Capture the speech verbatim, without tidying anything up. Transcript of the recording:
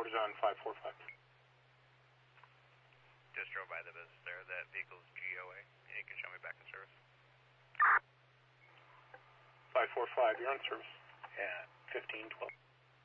report is on five four five. Just drove by the business there. That vehicle's G O A. And you can show me back in service. five four five, you're on service at fifteen twelve.